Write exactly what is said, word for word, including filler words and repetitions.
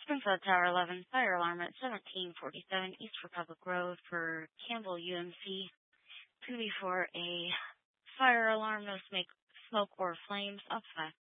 Springfield Tower eleven, fire alarm at seventeen forty-seven East Republic Road for Campbell U M C. It's going to be for a fire alarm, no smoke, smoke or flames. Up five.